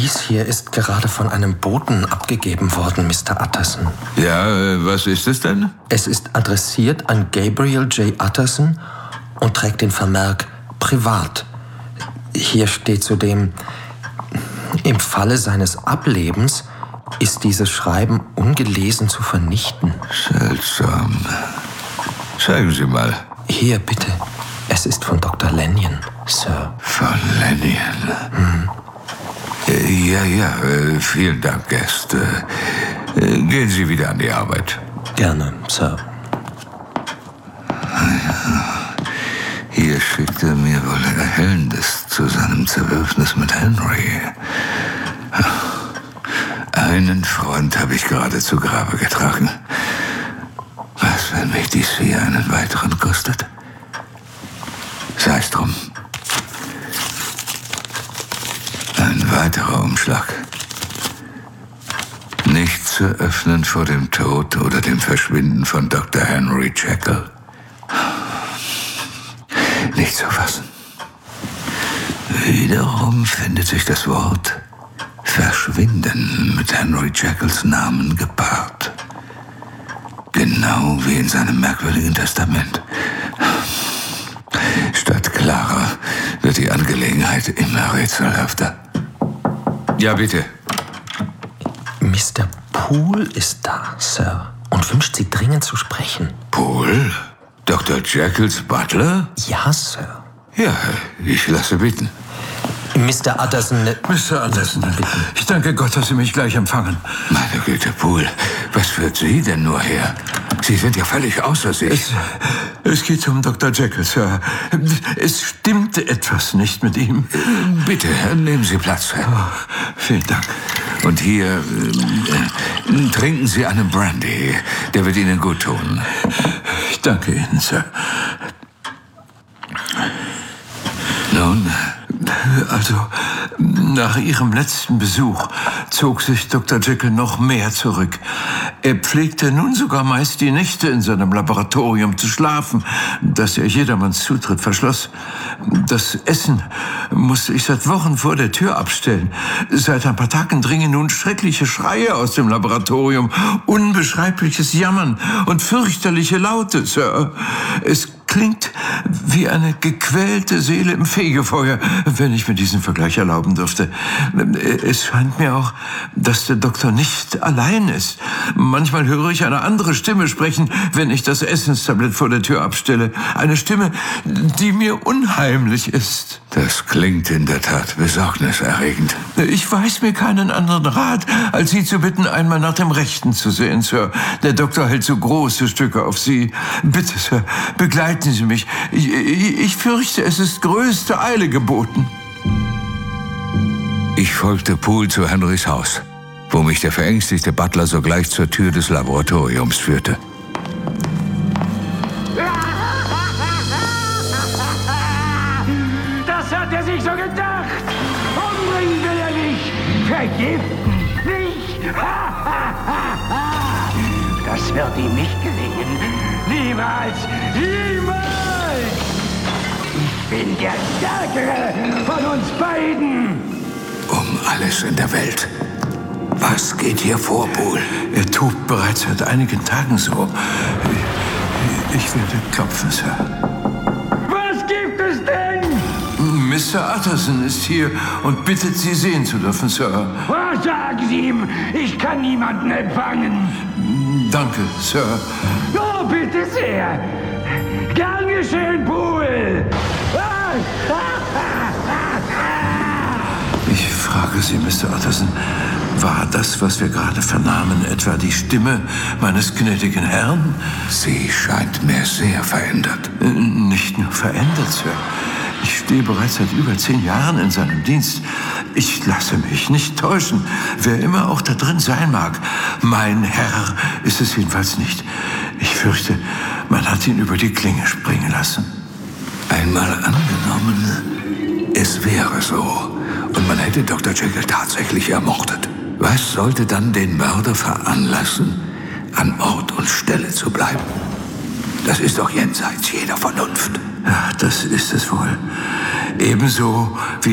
Dies hier ist gerade von einem Boten abgegeben worden, Mr. Utterson. Ja, was ist es denn? Es ist adressiert an Gabriel J. Utterson und trägt den Vermerk privat. Hier steht zudem: Im Falle seines Ablebens ist dieses Schreiben ungelesen zu vernichten. Seltsam. Zeigen Sie mal. Hier, bitte. Es ist von Dr. Lanyon, Sir. Von Lanyon? Ja, vielen Dank, Guest. Gehen Sie wieder an die Arbeit. Gerne, Sir. Hier schickt er mir wohl Erhellendes zu seinem Zerwürfnis mit Henry. Einen Freund habe ich gerade zu Grabe getragen. Was, wenn mich dies hier einen weiteren kostet? Sei es drum. Ein weiterer Umschlag. Nicht zu öffnen vor dem Tod oder dem Verschwinden von Dr. Henry Jekyll. Nicht zu fassen. Wiederum findet sich das Wort Verschwinden mit Henry Jekylls Namen gepaart. Genau wie in seinem merkwürdigen Testament. Statt klarer wird die Angelegenheit immer rätselhafter. Ja, bitte. Mr. Poole ist da, Sir, und wünscht Sie dringend zu sprechen. Poole? Dr. Jekylls Butler? Ja, Sir. Ja, ich lasse bitten. Mr. Utterson... Mr. Utterson, ich danke Gott, dass Sie mich gleich empfangen. Meine Güte, Poole, was führt Sie denn nur her? Sie sind ja völlig außer sich. Es geht um Dr. Jekyll, Sir. Es stimmte etwas nicht mit ihm. Bitte, nehmen Sie Platz. Oh, vielen Dank. Und hier, trinken Sie einen Brandy. Der wird Ihnen gut tun. Ich danke Ihnen, Sir. Nun? Also, nach Ihrem letzten Besuch zog sich Dr. Jekyll noch mehr zurück. Er pflegte nun sogar meist die Nächte in seinem Laboratorium zu schlafen, das er jedermanns Zutritt verschloss. Das Essen musste ich seit Wochen vor der Tür abstellen. Seit ein paar Tagen dringen nun schreckliche Schreie aus dem Laboratorium, unbeschreibliches Jammern und fürchterliche Laute, Sir. Es klingt wie eine gequälte Seele im Fegefeuer, wenn ich mir diesen Vergleich erlauben dürfte. Es scheint mir auch, dass der Doktor nicht allein ist. Manchmal höre ich eine andere Stimme sprechen, wenn ich das Essenstablett vor der Tür abstelle. Eine Stimme, die mir unheimlich ist. Das klingt in der Tat besorgniserregend. Ich weiß mir keinen anderen Rat, als Sie zu bitten, einmal nach dem Rechten zu sehen, Sir. Der Doktor hält so große Stücke auf Sie. Bitte, Sir, begleiten Sie mich. Ich fürchte, es ist größte Eile geboten. Ich folgte Poole zu Henrys Haus, wo mich der verängstigte Butler sogleich zur Tür des Laboratoriums führte. Das hat er sich so gedacht. Umbringen will er mich. Vergiften nicht. Das wird ihm nicht gelingen. Niemals. Niemals. Ich bin der Stärkere von uns beiden. Um alles in der Welt. Was geht hier vor, Poole? Er tobt bereits seit einigen Tagen so. Ich werde klopfen, Sir. Was gibt es denn? Mr. Utterson ist hier und bittet, Sie sehen zu dürfen, Sir. Was sagen Sie ihm? Ich kann niemanden empfangen. Danke, Sir. Oh, bitte sehr. Gern geschehen, Poole. Ich frage Sie, Mr. Utterson, war das, was wir gerade vernahmen, etwa die Stimme meines gnädigen Herrn? Sie scheint mir sehr verändert. Nicht nur verändert, Sir. Ich stehe bereits seit über 10 Jahren in seinem Dienst. Ich lasse mich nicht täuschen, wer immer auch da drin sein mag. Mein Herr ist es jedenfalls nicht. Ich fürchte, man hat ihn über die Klinge springen lassen. Einmal angenommen, es wäre so und man hätte Dr. Jekyll tatsächlich ermordet. Was sollte dann den Mörder veranlassen, an Ort und Stelle zu bleiben? Das ist doch jenseits jeder Vernunft. Ja, das ist es wohl. Ebenso wie